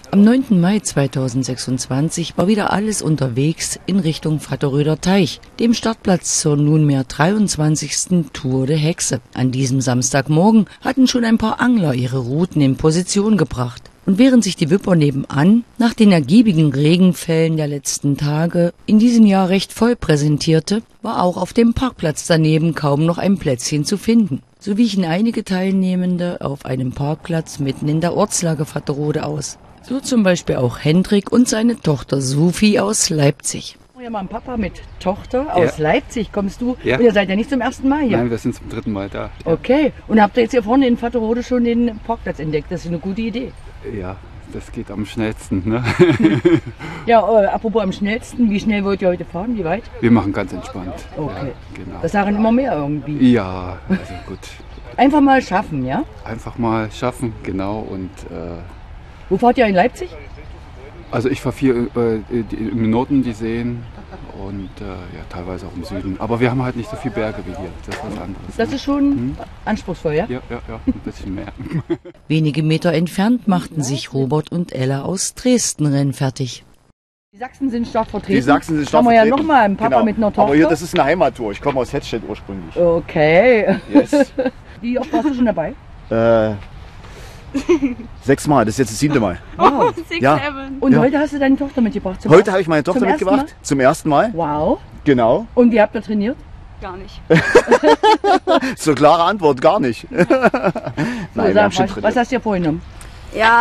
Am 9. Mai 2026 war wieder alles unterwegs in Richtung Vatteröder Teich, dem Startplatz zur nunmehr 23. Tour de Hexe. An diesem Samstagmorgen hatten schon ein paar Angler ihre Routen in Position gebracht. Und während sich die Wipper nebenan nach den ergiebigen Regenfällen der letzten Tage in diesem Jahr recht voll präsentierte, war auch auf dem Parkplatz daneben kaum noch ein Plätzchen zu finden. So wichen einige Teilnehmende auf einem Parkplatz mitten in der Ortslage Vatterode aus. So zum Beispiel auch Hendrik und seine Tochter Sophie aus Leipzig. Ja, mal ein Papa mit Tochter aus Leipzig, kommst du? Ja. Und ihr seid ja nicht zum ersten Mal hier. Nein, wir sind zum 3. Mal da. Ja. Okay, und habt ihr jetzt hier vorne in Vatterode schon den Parkplatz entdeckt? Das ist eine gute Idee. Ja, das geht am schnellsten. Ne? Ja, apropos am schnellsten, wie schnell wollt ihr heute fahren? Wie weit? Wir machen ganz entspannt. Okay. Ja, genau. Das sagen immer mehr irgendwie. Ja, also gut. Einfach mal schaffen, ja? Einfach mal schaffen, genau. Und Wo fahrt ihr in Leipzig? also ich fahre viel im Norden die Seen und ja, teilweise auch im Süden. Aber wir haben halt nicht so viele Berge wie hier. Das ist was anderes. Das ist schon anspruchsvoll, ja? Ja, ein bisschen mehr. Wenige Meter entfernt machten sich Robert und Ella aus Dresden rennfertig. Die Sachsen sind stark vertreten. Die Sachsen sind stark haben wir vertreten. ja nochmal einen Papa mit einer Tochter. Aber hier, das ist eine Heimattour. Ich komme aus Hettstedt ursprünglich. Okay. Yes. Wie oft warst du schon dabei? 6 Mal, das ist jetzt das 7. Mal. Wow. Ja. Und Ja. heute hast du deine Tochter mitgebracht? zum Heute ersten- habe ich meine Tochter zum ersten mitgebracht. Zum ersten Mal. Mal? Wow. Genau. Und wie habt ihr trainiert? Gar nicht. So klare Antwort, gar nicht. Nein, wir haben schon was trainiert. hast du dir vorgenommen? Ja,